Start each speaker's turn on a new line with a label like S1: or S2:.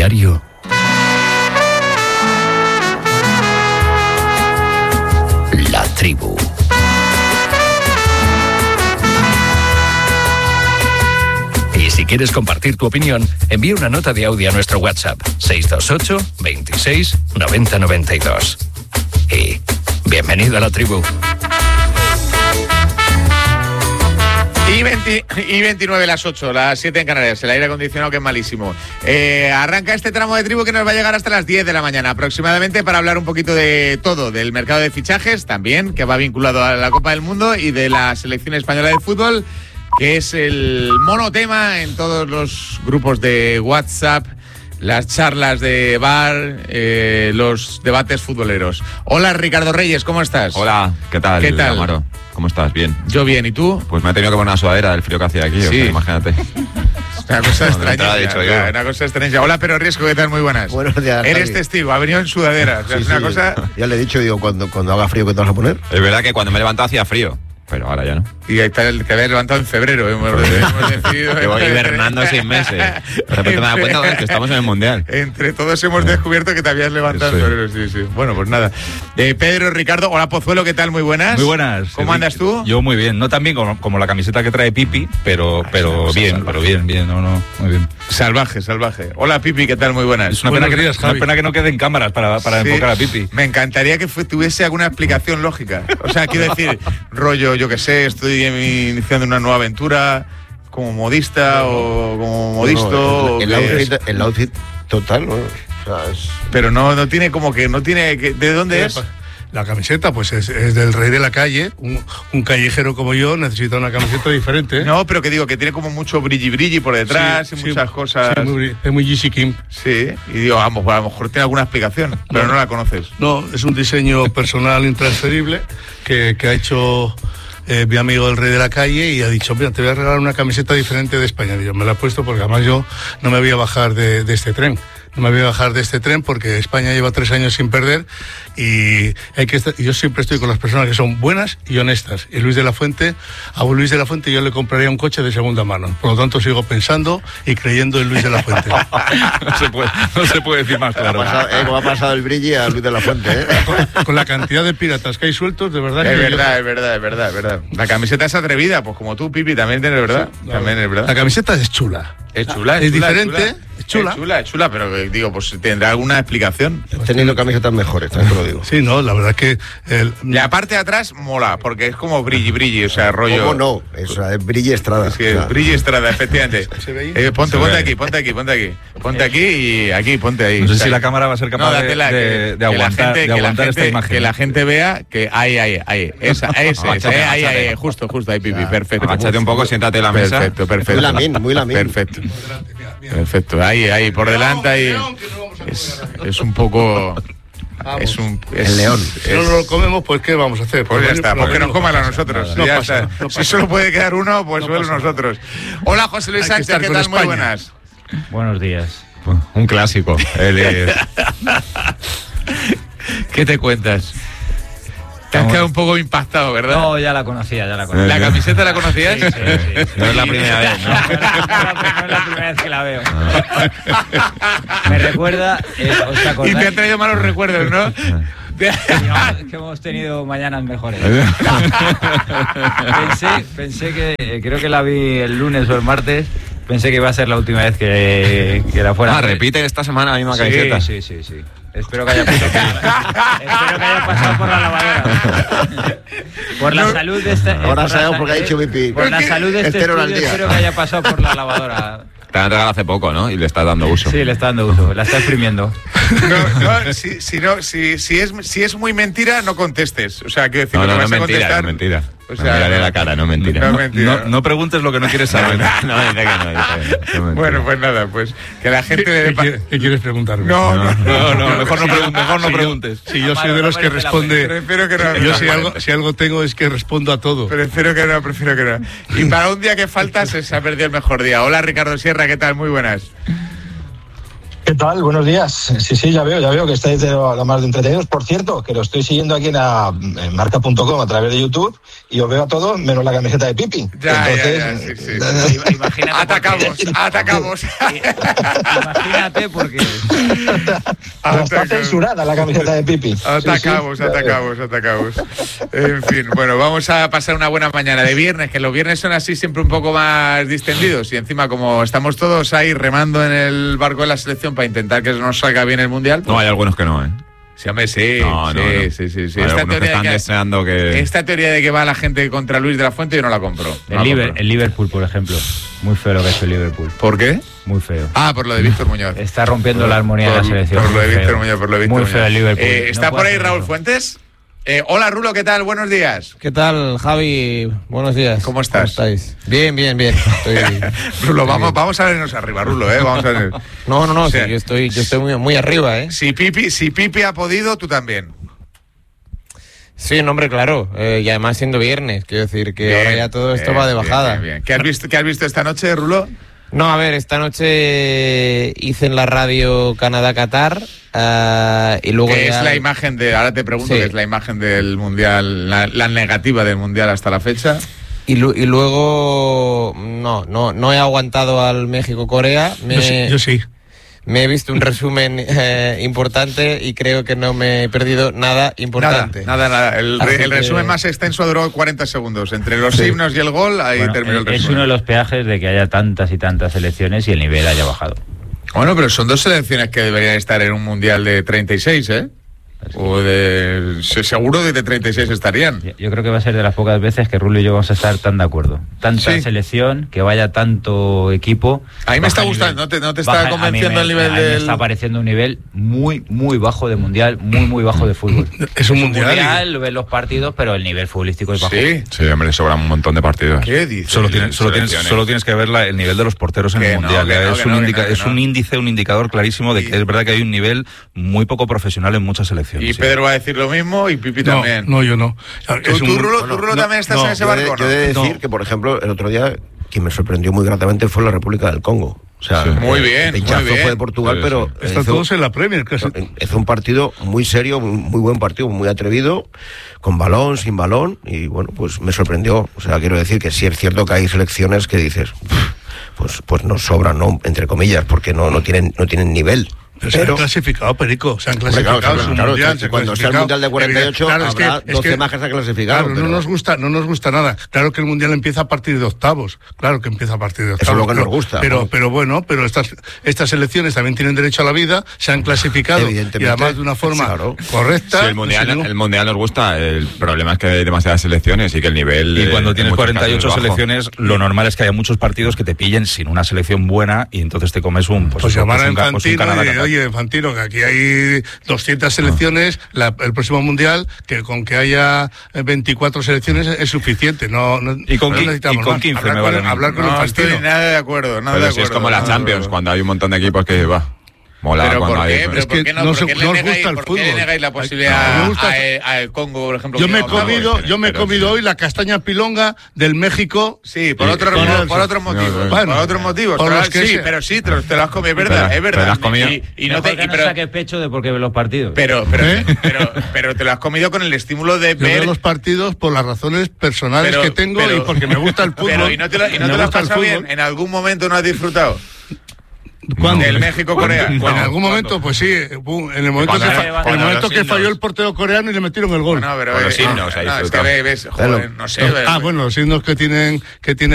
S1: diario. La Tribu. Y si quieres compartir tu opinión, envía una nota de audio a nuestro WhatsApp 628 26 90 92. Y bienvenido a La Tribu.
S2: Y 29 las 8, las 7 en Canarias, el aire acondicionado que es malísimo. Arranca este tramo de Tribu que nos va a llegar hasta las 10 de la mañana aproximadamente para hablar un poquito de todo, del mercado de fichajes también, que va vinculado a la Copa del Mundo, y de la selección española de fútbol, que es el monotema en todos los grupos de WhatsApp, las charlas de bar, los debates futboleros. Hola, Ricardo Reyes, ¿cómo estás?
S3: Hola, ¿qué tal?
S2: ¿Qué tal?
S3: Amaro? ¿Cómo estás? Bien.
S2: Yo bien, ¿y tú?
S3: Pues me he tenido que poner una sudadera del frío que hacía aquí,
S2: Sí.
S3: o sea, imagínate.
S2: Una cosa extraña.
S3: Dicho yo.
S2: Una cosa extraña. Hola, pero Riesco, ¿qué tal? Muy buenas.
S4: Buenos días,
S2: Eres
S4: Javi.
S2: testigo, ha venido en sudadera. O sea,
S4: Sí,
S2: es una
S4: sí,
S2: cosa.
S4: Ya le he dicho, digo, cuando haga frío, ¿qué te vas a poner?
S3: Es verdad que cuando me he levantado hacía frío, pero ahora ya no.
S2: Y ahí está el que había levantado en febrero. Hemos decidido.
S3: Que voy hibernando 6 meses. De repente me da cuenta que estamos en el Mundial.
S2: Entre todos hemos descubierto que te habías levantado en
S3: Sí.
S2: febrero. Sí, sí. Bueno, pues nada. Pedro, Ricardo, hola Pozuelo, ¿qué tal? Muy buenas.
S5: Muy buenas.
S2: ¿Cómo andas tú?
S5: Yo muy bien, no tan bien como la camiseta que trae Pipi, pero bien, no, muy bien.
S2: Salvaje, salvaje. Hola Pipi, ¿qué tal? Muy buenas.
S5: Es una pena que no queden cámaras para
S2: Sí.
S5: enfocar a Pipi.
S2: Me encantaría que tuviese alguna explicación lógica. O sea, quiero decir, rollo, yo que sé, estoy iniciando una nueva aventura como modista o como modisto.
S4: El outfit total, ¿no? O sea,
S2: Pero no tiene como que, no tiene... ¿De dónde es?
S6: La camiseta, pues es del rey de la calle. Un callejero como yo necesita una camiseta diferente.
S2: No, pero que digo, que tiene como mucho brilli por detrás y muchas cosas.
S6: Sí, es muy GC Kim.
S2: Sí, y digo, vamos, a lo mejor tiene alguna explicación, pero no la conoces.
S6: No, es un diseño personal intransferible que ha hecho mi amigo el rey de la calle, y ha dicho, mira, te voy a regalar una camiseta diferente de España. Y yo me la he puesto porque además yo no me voy a bajar de este tren. No me voy a bajar de este tren porque España lleva 3 años sin perder, y yo siempre estoy con las personas que son buenas y honestas. Y a Luis de la Fuente yo le compraría un coche de segunda mano. Por lo tanto, sigo pensando y creyendo en Luis de la Fuente.
S5: No se puede decir más claro.
S4: ¿Cómo ha pasado el brilli a Luis de la Fuente?
S6: Con la cantidad de piratas que hay sueltos, de verdad.
S2: Es verdad. La camiseta es atrevida, pues como tú, Pipi, también tienes verdad.
S6: Sí,
S2: también es verdad.
S6: La camiseta es chula.
S2: Es chula,
S6: Es diferente, es chula.
S2: Es chula, pero digo, pues tendrá alguna explicación.
S4: He tenido camisetas mejores, también te lo digo.
S6: Sí, no, la verdad que...
S2: La parte de atrás mola, porque es como brilli, o sea, rollo...
S4: ¿Cómo no? Es Brilli Estrada.
S2: Es que Brilli Estrada, efectivamente.
S6: ¿Se ve ahí?
S2: Ponte aquí. Ponte aquí y aquí, ponte ahí.
S5: No sé
S2: O sea,
S5: si la cámara va a ser capaz
S2: dátela,
S5: de aguantar esta imagen.
S2: Que la gente vea que ahí. Ese es, ahí, justo, ahí, Pipi, perfecto.
S3: Agáchate un poco, siéntate en la mesa.
S2: Perfecto.
S4: Muy lamín.
S2: Perfecto, ahí, por delante, ahí. Es un poco...
S4: El león.
S6: Si no lo comemos, pues ¿qué vamos a hacer?
S2: Pues ya está, pues que nos coman a nosotros.
S6: No
S2: Ya
S6: pasa,
S2: está.
S6: no
S2: Si
S6: pasa.
S2: solo puede quedar uno, pues solo nosotros. Hola, José Luis
S6: Hay que
S2: Sánchez,
S6: estar
S2: ¿qué
S6: con
S2: tal? Muy
S6: España.
S2: buenas.
S7: Buenos días.
S3: Un clásico.
S2: ¿Qué te cuentas? Te has quedado un poco impactado, ¿verdad?
S7: No, ya la conocía.
S2: ¿La camiseta la conocías?
S7: Sí.
S3: No es la primera vez, ¿no?
S7: No es la primera vez que la veo. Me recuerda, ¿os
S2: Y te ha
S7: acordáis?
S2: traído malos recuerdos, ¿no?
S7: Que hemos tenido mañanas mejores. Pensé que, creo que la vi el lunes o el martes, pensé que iba a ser la última vez que la fuera.
S3: Repite esta semana la misma camiseta.
S7: Sí. Espero que haya pasado por la lavadora. Por la salud de este...
S4: Ahora sabemos por qué ha dicho Pipi.
S7: Por la salud de este
S4: Entero al
S7: estudio,
S4: día.
S7: espero que haya pasado por la lavadora.
S3: Te han regalado hace poco, ¿no? Y le estás dando uso.
S7: Sí, le está dando uso, la está exprimiendo.
S2: Si es muy mentira, no contestes. O sea, quiero decir,
S3: No,
S2: lo que
S3: no
S2: vas a
S3: mentira,
S2: contestar...
S3: no mentira.
S2: O
S3: O
S2: sea,
S3: sea, miraré la cara, no mentira.
S2: No, mentira.
S5: No preguntes lo que no quieres saber.
S3: No, dice que no, dice que no.
S2: Bueno, pues nada, pues que la gente le dé...
S6: ¿Qué quieres preguntarme?
S2: No,
S5: Mejor no preguntes.
S6: Si yo soy de los que responde...
S2: Prefiero que no.
S6: Yo si algo tengo es que respondo a todo.
S2: Prefiero que no. Y para un día que falta se ha perdido el mejor día. Hola, Ricardo Sierra, ¿qué tal? Muy buenas.
S8: ¿Qué tal? Buenos días. Sí, ya veo que estáis de lo más de entretenidos. Por cierto, que lo estoy siguiendo aquí en marca.com a través de YouTube y os veo a todos menos la camiseta de Pipi.
S2: Entonces, sí.
S7: Imagínate.
S2: Atacamos.
S7: Imagínate porque...
S8: Está censurada la camiseta de Pipi.
S2: Atacamos. En fin, bueno, vamos a pasar una buena mañana de viernes, que los viernes son así siempre un poco más distendidos y encima como estamos todos ahí remando en el barco de la selección para intentar que nos salga bien el Mundial.
S3: No, hay algunos que no, ¿eh?
S2: Sí, hombre, sí.
S3: No.
S2: Hay
S3: Esta teoría que están deseando que...
S2: Esta teoría de que va la gente contra Luis de la Fuente yo no la compro.
S7: El Liverpool, por ejemplo. Muy feo lo que ha hecho el Liverpool.
S2: ¿Por qué?
S7: Muy feo.
S2: Por lo de Víctor Muñoz.
S7: Está rompiendo la armonía de la selección.
S2: Por lo de Víctor Muñoz,
S7: Muy feo el Liverpool.
S2: ¿Está por ahí Raúl Fuentes? Hola Rulo, ¿qué tal? Buenos días.
S9: ¿Qué tal, Javi? Buenos días.
S2: ¿Cómo estás?
S9: ¿Cómo estáis? Bien.
S2: Rulo, vamos a vernos arriba, Rulo, Vamos a ver.
S9: No,
S2: O sea,
S9: sí, yo estoy muy arriba, ¿eh?
S2: Si Pipi ha podido, tú también.
S9: Sí, no, hombre, claro. Y además siendo viernes, quiero decir que
S2: Bien,
S9: ahora ya todo esto va de bajada.
S2: Bien. ¿Qué has visto esta noche, Rulo?
S9: No, a ver, esta noche hice en la radio Canadá-Qatar y luego
S2: ¿Qué
S9: ya...
S2: es la imagen de... Ahora te pregunto, ¿qué es la imagen del Mundial, la negativa del Mundial hasta la fecha?
S9: Y luego no he aguantado al México-Corea.
S6: Yo sí.
S9: Me he visto un resumen importante y creo que no me he perdido nada importante.
S2: Nada. El resumen más extenso duró 40 segundos. Entre los himnos y el gol, ahí terminó el resumen.
S7: Es uno de los peajes de que haya tantas y tantas selecciones y el nivel haya bajado.
S2: Bueno, pero son dos selecciones que deberían estar en un Mundial de 36, ¿eh? O seguro de 36 estarían.
S7: Yo creo que va a ser de las pocas veces que Rulo y yo vamos a estar tan de acuerdo. Tanta selección, que vaya tanto equipo.
S2: A mí me está gustando, no te está convenciendo el nivel del...
S7: Me está pareciendo un nivel muy bajo de mundial, muy bajo de fútbol.
S6: Es un mundial.
S7: Lo ven los partidos, pero el nivel futbolístico es bajo.
S3: Sí, hombre, sobran un montón de partidos.
S2: ¿Qué dices?
S5: Solo tienes que ver el nivel de los porteros en el Mundial. Es un indicador clarísimo de que es verdad que hay un nivel muy poco profesional en muchas selecciones.
S2: Y Pedro va a decir lo mismo y Pipi también.
S6: No, yo no.
S2: ¿Tú Rulo, también estás en ese barco?
S4: Yo he de decir que, por ejemplo, el otro día, quien me sorprendió muy gratamente fue la República del Congo. O sea,
S2: muy bien.
S4: El pinchazo fue de Portugal, pero...
S6: Están todos en la Premier, casi.
S4: Hizo un partido muy serio, muy buen partido, muy atrevido, con balón, sin balón, y bueno, pues me sorprendió. O sea, quiero decir que sí es cierto que hay selecciones que dices, pues nos sobran, ¿no? Entre comillas, porque no tienen nivel.
S6: Pero se han clasificado, Perico, se han clasificado.
S4: Cuando está el Mundial de 48, habrá 12 más que se han clasificado.
S6: Claro, no nos gusta nada. Claro que el Mundial empieza a partir de octavos. Claro que empieza a partir de octavos.
S4: Eso es lo que nos gusta.
S6: Pero estas selecciones también tienen derecho a la vida, se han clasificado y además de una forma correcta.
S3: Sí, el Mundial nos gusta. El problema es que hay demasiadas selecciones y que el nivel...
S5: Y cuando tienes 48 selecciones, lo normal es que haya muchos partidos que te pillen sin una selección buena y entonces te comes un...
S6: Pues llamar a Infantino oye, Infantino, que aquí hay 200 selecciones, el próximo Mundial, que con que haya 24 selecciones es suficiente.
S5: Y con 15 me vale.
S6: Hablar con Infantino.
S2: No estoy nada de acuerdo.
S3: Pero si es como la Champions, cuando hay un montón de equipos que va... Mola,
S2: ¿pero por qué?
S6: Es que no os gusta el fútbol.
S2: ¿Por qué le negáis la posibilidad al Congo, por ejemplo?
S6: Yo me he comido hoy la castaña pilonga del México.
S2: Sí, por otros motivos. Por otros motivos. Sí, pero sí, te lo has comido, es verdad.
S3: Te lo has comido.
S7: Y no saques pecho de porque ves los partidos.
S2: Pero te lo has comido con el estímulo de ver...
S6: Yo veo los partidos por las razones personales que tengo y porque me gusta el fútbol.
S2: Pero ¿y no te lo has pasado bien? ¿En algún momento no has disfrutado?
S6: ¿Cuándo?
S2: Del México-Corea.
S6: En algún momento, pues sí. En el momento que falló el portero coreano y le metieron el gol.
S2: Bueno, pero
S3: los himnos ahí.
S2: Es que ves, joder, no sé.
S6: Bueno, los himnos que tienen